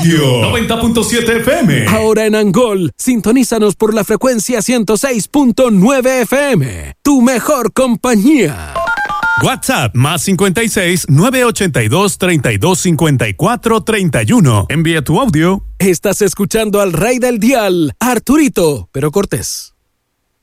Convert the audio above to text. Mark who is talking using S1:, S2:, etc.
S1: Audio 90.7 FM.
S2: Ahora en Angol, sintonízanos por la frecuencia 106.9 FM. Tu mejor compañía.
S1: WhatsApp más 56 982 32 54 31. Envía tu audio.
S2: Estás escuchando al rey del dial, Arturito, pero Cortés.